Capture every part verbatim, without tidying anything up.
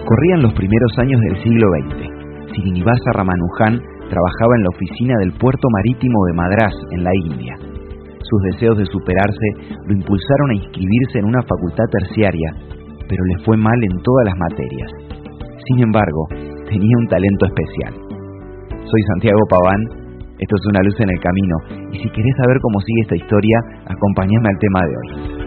Corrían los primeros años del siglo veinte. Srinivasa Ramanujan trabajaba en la oficina del puerto marítimo de Madrás, en la India. Sus deseos de superarse lo impulsaron a inscribirse en una facultad terciaria, pero le fue mal en todas las materias. Sin embargo, tenía un talento especial. Soy Santiago Paván, esto es Una luz en el camino, y si querés saber cómo sigue esta historia, acompáñame al tema de hoy.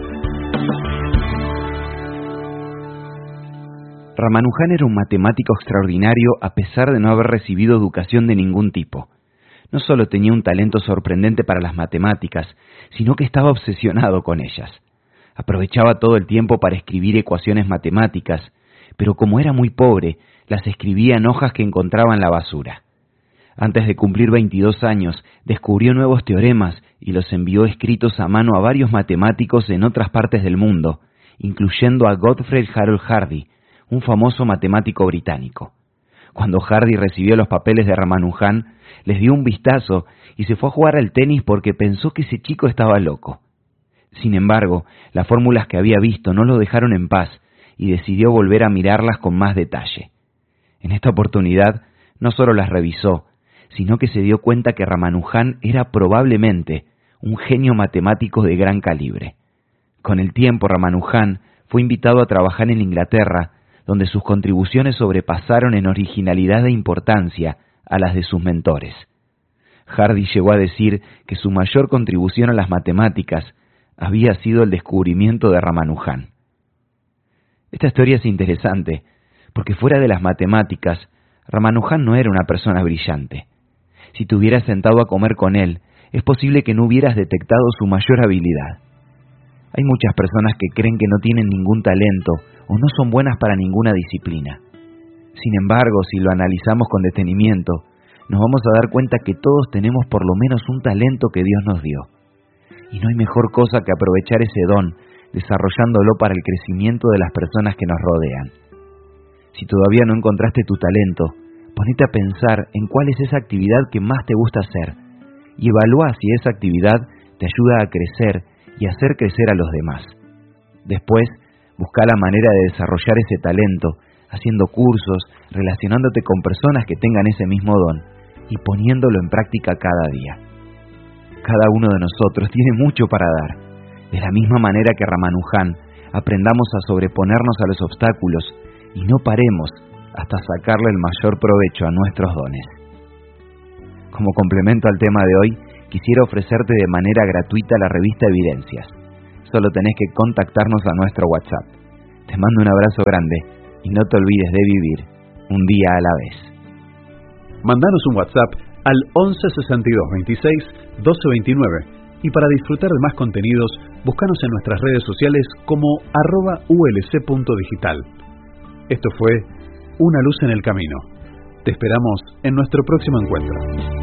Ramanujan era un matemático extraordinario a pesar de no haber recibido educación de ningún tipo. No solo tenía un talento sorprendente para las matemáticas, sino que estaba obsesionado con ellas. Aprovechaba todo el tiempo para escribir ecuaciones matemáticas, pero como era muy pobre, las escribía en hojas que encontraba en la basura. Antes de cumplir veintidós años, descubrió nuevos teoremas y los envió escritos a mano a varios matemáticos en otras partes del mundo, incluyendo a Godfrey Harold Hardy, un famoso matemático británico. Cuando Hardy recibió los papeles de Ramanujan, les dio un vistazo y se fue a jugar al tenis porque pensó que ese chico estaba loco. Sin embargo, las fórmulas que había visto no lo dejaron en paz y decidió volver a mirarlas con más detalle. En esta oportunidad, no solo las revisó, sino que se dio cuenta que Ramanujan era probablemente un genio matemático de gran calibre. Con el tiempo, Ramanujan fue invitado a trabajar en Inglaterra, donde sus contribuciones sobrepasaron en originalidad e importancia a las de sus mentores. Hardy llegó a decir que su mayor contribución a las matemáticas había sido el descubrimiento de Ramanujan. Esta historia es interesante, porque fuera de las matemáticas, Ramanujan no era una persona brillante. Si te hubieras sentado a comer con él, es posible que no hubieras detectado su mayor habilidad. Hay muchas personas que creen que no tienen ningún talento o no son buenas para ninguna disciplina. Sin embargo, si lo analizamos con detenimiento, nos vamos a dar cuenta que todos tenemos por lo menos un talento que Dios nos dio. Y no hay mejor cosa que aprovechar ese don, desarrollándolo para el crecimiento de las personas que nos rodean. Si todavía no encontraste tu talento, ponete a pensar en cuál es esa actividad que más te gusta hacer y evalúa si esa actividad te ayuda a crecer y hacer crecer a los demás. Después, busca la manera de desarrollar ese talento, haciendo cursos, relacionándote con personas que tengan ese mismo don y poniéndolo en práctica cada día. Cada uno de nosotros tiene mucho para dar. De la misma manera que Ramanujan, aprendamos a sobreponernos a los obstáculos y no paremos hasta sacarle el mayor provecho a nuestros dones. Como complemento al tema de hoy, quisiera ofrecerte de manera gratuita la revista Evidencias. Solo tenés que contactarnos a nuestro WhatsApp. Te mando un abrazo grande y no te olvides de vivir un día a la vez. Mandanos un WhatsApp al once sesenta y dos veintiséis doce veintinueve y para disfrutar de más contenidos, búscanos en nuestras redes sociales como arroba ulc.digital. Esto fue Una luz en el camino. Te esperamos en nuestro próximo encuentro.